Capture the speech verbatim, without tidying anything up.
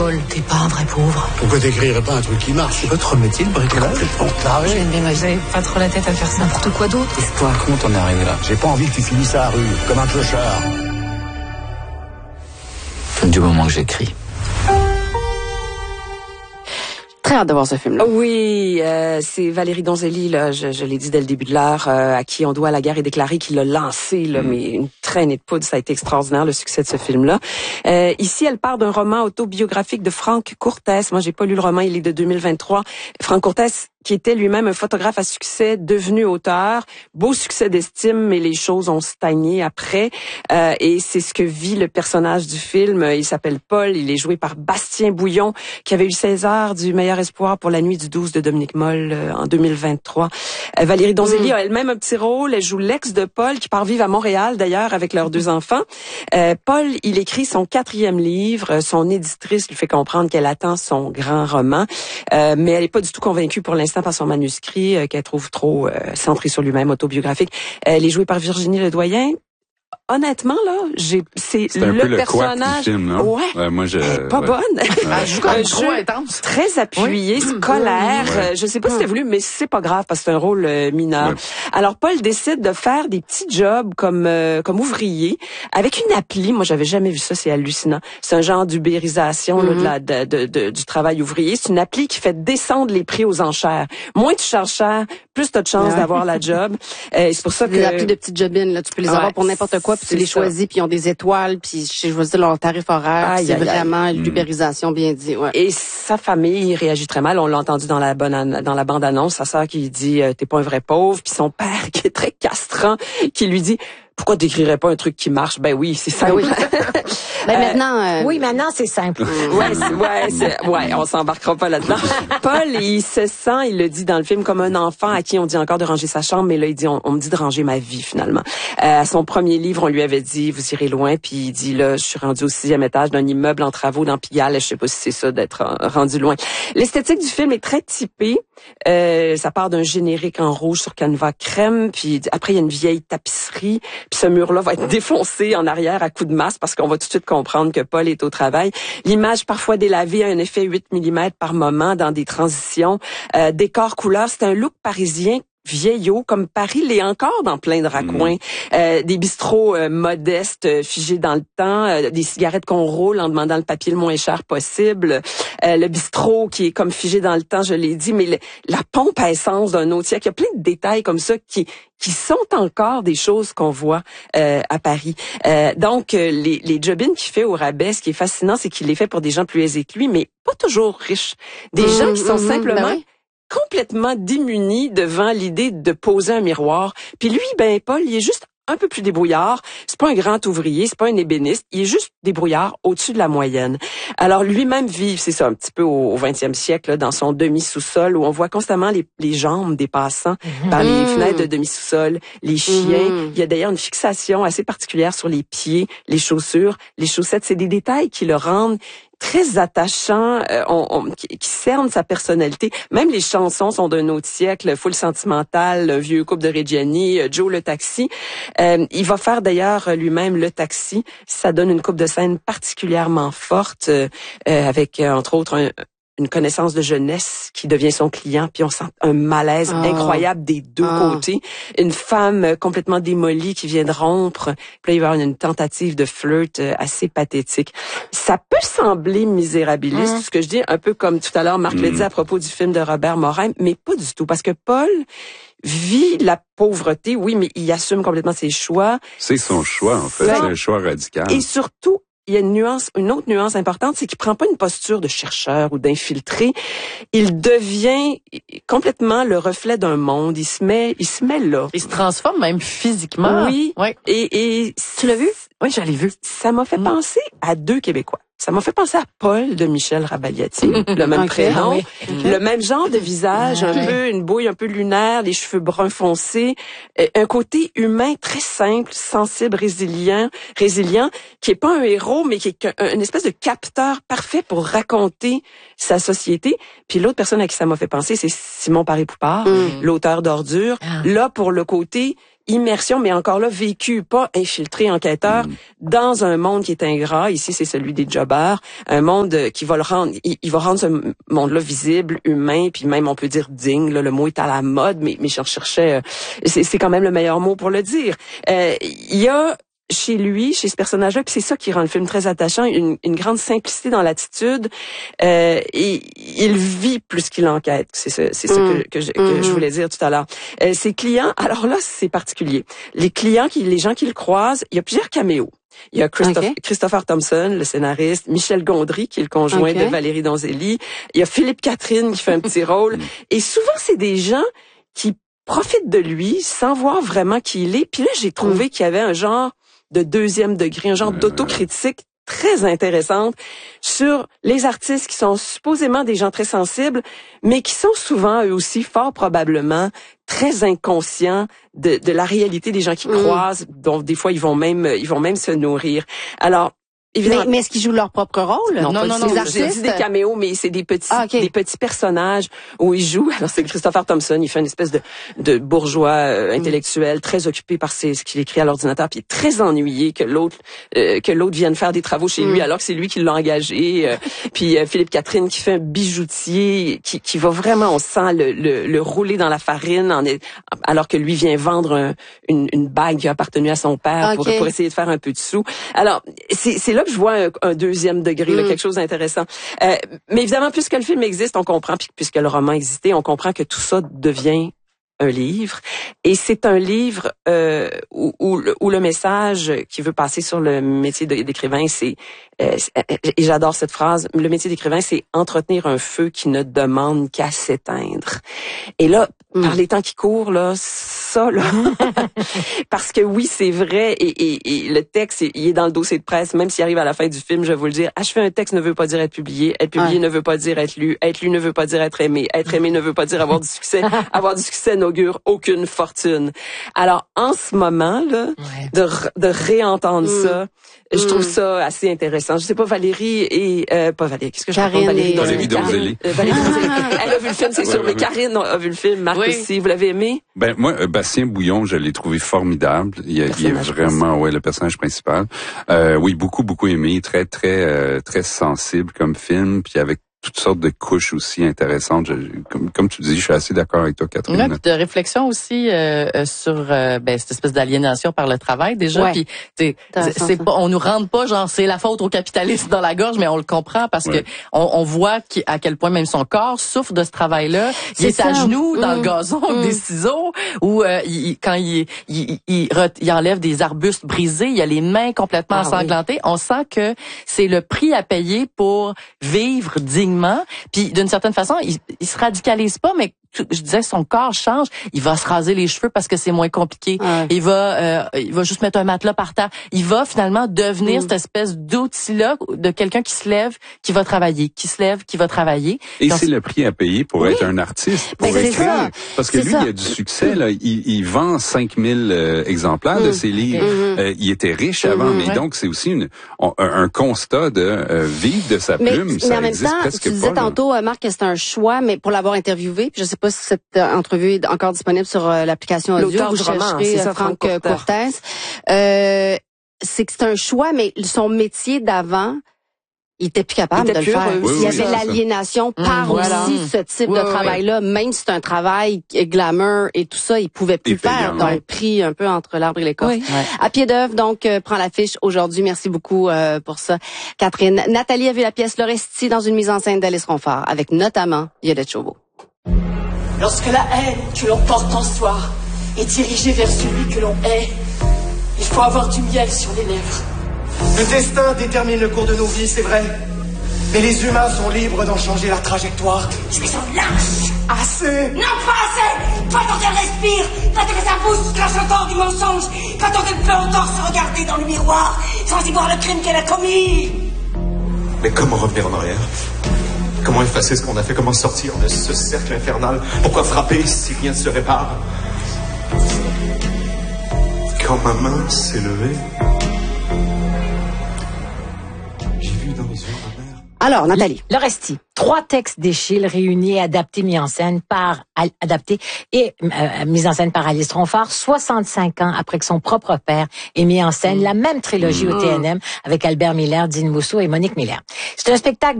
Paul, t'es pas un vrai pauvre. Pourquoi t'écrirais pas un truc qui marche? C'est votre métier, le bricolage? Complètement taré. J'aime bien ma vie. Pas trop la tête à faire ça. N'importe quoi d'autre. Qu'est-ce que tu racontes, on est arrivé là? J'ai pas envie que tu finisses à la rue, comme un clochard. Du moment que j'écris. Très hâte de voir ce film-là. Oui, euh, c'est Valérie Donzelli, là, je, je l'ai dit dès le début de l'heure, euh, à qui on doit La guerre est déclarée, qui l'a lancé, là, mm. mais une traînée de poudre, ça a été extraordinaire, le succès de ce film-là. Euh, ici, elle part d'un roman autobiographique de Franck Courtès. Moi, j'ai pas lu le roman, il est de deux mille vingt-trois. Franck Courtès, qui était lui-même un photographe à succès, devenu auteur. Beau succès d'estime, mais les choses ont stagné après. Euh, et c'est ce que vit le personnage du film. Il s'appelle Paul, il est joué par Bastien Bouillon, qui avait eu le César du meilleur espoir pour La nuit du douze de Dominique Moll euh, en deux mille vingt-trois. Euh, Valérie Donzelli mmh. a elle-même un petit rôle. Elle joue l'ex de Paul, qui part vivre à Montréal, d'ailleurs, avec leurs deux enfants. Euh, Paul, il écrit son quatrième livre. Son éditrice lui fait comprendre qu'elle attend son grand roman. Euh, mais elle est pas du tout convaincue pour l'instant par son manuscrit euh, qu'elle trouve trop euh, centré sur lui-même, autobiographique. Elle est jouée par Virginie Ledoyen. Honnêtement, là, j'ai, c'est, c'est un le peu le personnage. Du film, non? Ouais. ouais. Moi, je. Elle est pas ouais. bonne. Elle joue comme trop intense. Très appuyée, oui. scolaire. Ouais. Je sais pas si c'était voulu, mais c'est pas grave parce que c'est un rôle euh, mineur. Ouais. Alors, Paul décide de faire des petits jobs comme euh, comme ouvrier avec une appli. Moi, j'avais jamais vu ça. C'est hallucinant. C'est un genre d'ubérisation mm-hmm. là, de la, de, de, de, du travail ouvrier. C'est une appli qui fait descendre les prix aux enchères. Moins tu charges cher, plus tu as de chances ouais. d'avoir la job. Euh, c'est pour ça que des applis de petites jobines, là, tu peux les ouais. avoir pour n'importe quoi, puis tu les ça. choisis, puis ils ont des étoiles, puis je choisis leur tarif horaire. Aïe, c'est aïe, vraiment aïe. l'ubérisation bien dit. Ouais. Et sa famille réagit très mal. On l'a entendu dans la bonne dans la bande annonce. Sa sœur qui dit euh, t'es pas un vrai pauvre, puis son père qui est très castrant, qui lui dit pourquoi t'écrirais pas un truc qui marche? Ben oui, c'est simple. Ben oui. ben maintenant, euh... oui, maintenant c'est simple. ouais, c'est, ouais, c'est, ouais, on s'embarquera pas là-dedans. Paul, il se sent, il le dit dans le film, comme un enfant à qui on dit encore de ranger sa chambre, mais là il dit, on, on me dit de ranger ma vie finalement. Euh, à son premier livre, on lui avait dit, vous irez loin, puis il dit là, je suis rendu au sixième étage d'un immeuble en travaux dans Pigalle. Je sais pas si c'est ça d'être rendu loin. L'esthétique du film est très typée. Euh, ça part d'un générique en rouge sur canevas crème, puis après il y a une vieille tapisserie. Puis ce mur-là va être défoncé en arrière à coups de masse parce qu'on va tout de suite comprendre que Paul est au travail. L'image parfois délavée a un effet huit millimètres par moment dans des transitions. Euh, décor couleur, c'est un look parisien vieillot, comme Paris l'est encore dans plein de raccoins. Mmh. Euh, des bistrots euh, modestes, euh, figés dans le temps, euh, des cigarettes qu'on roule en demandant le papier le moins cher possible. Euh, le bistrot qui est comme figé dans le temps, je l'ai dit, mais le, la pompe à essence d'un autre siècle. Il y a plein de détails comme ça qui qui sont encore des choses qu'on voit euh, à Paris. Euh, donc, euh, les, les jobines qu'il fait au rabais, ce qui est fascinant, c'est qu'il les fait pour des gens plus aisés que lui, mais pas toujours riches. Des mmh, gens qui sont mmh, simplement... Ben oui. complètement démuni devant l'idée de poser un miroir. Puis lui, ben Paul, il est juste un peu plus débrouillard. C'est pas un grand ouvrier, c'est pas un ébéniste. Il est juste débrouillard au-dessus de la moyenne. Alors lui-même vit, c'est ça, un petit peu au vingtième siècle, là, dans son demi-sous-sol où on voit constamment les, les jambes des passants mmh. par les fenêtres de demi-sous-sol, les chiens. Mmh. Il y a d'ailleurs une fixation assez particulière sur les pieds, les chaussures, les chaussettes. C'est des détails qui le rendent très attachant, euh, on, on, qui, qui cerne sa personnalité. Même les chansons sont d'un autre siècle, Full Sentimental, le Vieux couple de Reggiani, Joe le taxi. Euh, il va faire d'ailleurs lui-même le taxi. Ça donne une coupe de scène particulièrement forte, euh, avec euh, entre autres un, une connaissance de jeunesse qui devient son client, puis on sent un malaise oh. incroyable des deux oh. côtés. Une femme complètement démolie qui vient de rompre, puis là, il va y avoir une tentative de flirt assez pathétique. Ça peut sembler misérabiliste, mm. ce que je dis, un peu comme tout à l'heure Marc mm. l'a dit à propos du film de Robert Morin, mais pas du tout, parce que Paul vit la pauvreté, oui, mais il assume complètement ses choix. C'est son choix, en fait, c'est un choix radical. Et surtout, il y a une nuance, une autre nuance importante, c'est qu'il prend pas une posture de chercheur ou d'infiltré. Il devient complètement le reflet d'un monde. Il se met, il se met là. Il se transforme même physiquement. Oui. Ouais. Et, et tu l'as vu? Oui, je l'ai vu. Ça m'a fait mmh. penser à deux Québécois. Ça m'a fait penser à Paul de Michel Rabaliati, le même okay, prénom, oui. okay. le même genre de visage, okay. un peu une bouille un peu lunaire, les cheveux bruns foncés, un côté humain très simple, sensible, résilient, résilient, qui est pas un héros mais qui est une espèce de capteur parfait pour raconter sa société. Puis l'autre personne à qui ça m'a fait penser, c'est Simon Paré-Poupard, mm. l'auteur d'Ordures. Ah. Là pour le côté immersion, mais encore là, vécu, pas infiltré enquêteur, mmh. dans un monde qui est ingrat. Ici, c'est celui des jobbers. Un monde qui va le rendre, il, il va rendre ce monde-là visible, humain, puis même, on peut dire digne. Là, le mot est à la mode, mais, mais je recherchais, euh, c'est, c'est quand même le meilleur mot pour le dire. Euh, il y a chez lui, chez ce personnage-là, puis c'est ça qui rend le film très attachant, une, une grande simplicité dans l'attitude. Euh, et il vit plus qu'il enquête. C'est ça, c'est ça mmh. que, que, je, que mmh. je voulais dire tout à l'heure. Euh, ses clients, alors là, c'est particulier. Les clients, qui, les gens qui le croisent, il y a plusieurs caméos. Il y a Christophe, okay. Christopher Thompson, le scénariste, Michel Gondry, qui est le conjoint okay. de Valérie Donzelli. Il y a Philippe Catherine qui fait un petit rôle. Et souvent, c'est des gens qui profitent de lui sans voir vraiment qui il est. Puis là, j'ai trouvé mmh. qu'il y avait un genre de deuxième degré, un genre d'autocritique très intéressante sur les artistes qui sont supposément des gens très sensibles, mais qui sont souvent, eux aussi, fort probablement, très inconscients de, de la réalité des gens qui mmh. croisent, dont des fois, ils vont même, ils vont même se nourrir. Alors, évidemment, mais, mais est-ce qu'ils jouent leur propre rôle? Non, non, non, non. J'ai dit des caméos, mais c'est des petits, ah, okay. des petits personnages où ils jouent. Alors, c'est Christopher Thompson. Il fait une espèce de, de bourgeois euh, intellectuel, mm. très occupé par ses, ce qu'il écrit à l'ordinateur, puis très ennuyé que l'autre, euh, que l'autre vienne faire des travaux chez mm. lui, alors que c'est lui qui l'a engagé. Euh, puis euh, Philippe Catherine qui fait un bijoutier, qui, qui va vraiment, on sent le, le, le rouler dans la farine, en, alors que lui vient vendre un, une, une bague qui a appartenu à son père okay. pour, pour essayer de faire un peu de sous. Alors, c'est, c'est là que je vois un, un deuxième degré, là, mm. quelque chose d'intéressant. Euh, mais évidemment, puisque le film existe, on comprend, puis puisque le roman existait, on comprend que tout ça devient un livre. Et c'est un livre euh, où, où, le, où le message qui veut passer sur le métier d'écrivain, c'est, euh, et j'adore cette phrase, le métier d'écrivain, c'est entretenir un feu qui ne demande qu'à s'éteindre. Et là, mm. par les temps qui courent, là, ça, là, parce que oui, c'est vrai, et, et, et le texte, il est dans le dossier de presse, même s'il arrive à la fin du film, je vais vous le dire, achever un texte ne veut pas dire être publié, être publié ouais. ne veut pas dire être lu, être lu ne veut pas dire être aimé, être aimé ne veut pas dire avoir du succès, avoir du succès n'augure aucune fortune. Alors, en ce moment, là, ouais. de, de réentendre mm. ça, je trouve ça assez intéressant. Je sais pas, Valérie et... Euh, pas Valérie, qu'est-ce que je raconte? Valérie Valérie Donzelli. Euh, Valérie Donzelli. Elle a vu le film, c'est ouais, sûr, ouais, mais ouais. Karine a vu le film, Marc oui. aussi. Vous l'avez aimé? Ben moi, euh, Bastien Bouillon, je l'ai trouvé formidable. Il, a, il est vraiment, ouais, le personnage principal. Euh, oui, beaucoup, beaucoup aimé. Très, très, euh, très sensible comme film, puis avec toutes sortes de couches aussi intéressantes. Je, comme, comme tu dis, je suis assez d'accord avec toi, Catherine. Ouais, puis de réflexion aussi euh, sur euh, ben, cette espèce d'aliénation par le travail déjà. Ouais. Puis c'est, c'est pas, on nous rentre pas genre c'est la faute au capitalisme dans la gorge, mais on le comprend parce ouais. que on, on voit à quel point même son corps souffre de ce travail-là. Il est, est à genoux mmh. dans le gazon mmh. avec des ciseaux, ou euh, il, quand il, il, il, il, il enlève des arbustes brisés, il a les mains complètement ah, ensanglantées. Oui. On sent que c'est le prix à payer pour vivre dignement. Puis d'une certaine façon, il, il se radicalise pas, mais je disais son corps change. Il va se raser les cheveux parce que c'est moins compliqué. Ouais. Il va, euh, il va juste mettre un matelas par terre. Il va finalement devenir mm. cette espèce d'outil-là de quelqu'un qui se lève, qui va travailler, qui se lève, qui va travailler. Et donc, c'est le prix à payer pour oui. être un artiste, pour ben, écrire. Parce que lui, ça. il a du succès. Là, il, il vend cinq mille euh, exemplaires mm. de ses livres. Mm. Euh, il était riche avant, mm. mais ouais. donc c'est aussi une, un, un constat de euh, vivre de sa plume. Mais, ça mais en même existe temps, presque tu disais pas, tantôt, là. Marc, que c'est un choix, mais pour l'avoir interviewé, puis je sais pas si cette euh, entrevue est encore disponible sur euh, l'application audio. L'auteur vous du roman, chercherez c'est ça, Franck Franck Courtès. Euh, c'est que c'est un choix, mais son métier d'avant, il était plus capable était de le faire. Oui, il y avait l'aliénation par mmh, voilà. aussi ce type oui, de oui, travail-là, oui. même si c'est un travail glamour et tout ça, il pouvait plus le faire. Donc, ouais. pris un peu entre l'arbre et l'écorce. Oui. Ouais. À pied d'œuvre, donc, euh, prend l'affiche aujourd'hui. Merci beaucoup euh, pour ça, Catherine. Nathalie a vu la pièce L'Orestie dans une mise en scène d'Alice Ronfort, avec notamment Violette Chauveau. Lorsque la haine que l'on porte en soi est dirigée vers celui que l'on hait, il faut avoir du miel sur les lèvres. Le destin détermine le cours de nos vies, c'est vrai. Mais les humains sont libres d'en changer la trajectoire. Tu es un lâche. Assez. Non, pas assez. Pas tant qu'elle respire, pas tant que sa bouche crache encore du mensonge, pas tant qu'elle peut encore se regarder dans le miroir sans y voir le crime qu'elle a commis. Mais comment revenir en arrière? Comment effacer ce qu'on a fait? Comment sortir de ce cercle infernal? Pourquoi frapper si rien ne se répare? Quand ma main s'est levée, j'ai vu dans les yeux ma mère. Alors, Nathalie. Le Resti. Trois textes d'Échille réunis et adaptés, mis en scène par, adaptés et euh, mis en scène par Alice Tronfard, soixante-cinq ans après que son propre père ait mis en scène mmh. la même trilogie mmh. au T N M avec Albert Miller, Dean Mousseau et Monique Miller. C'est un spectacle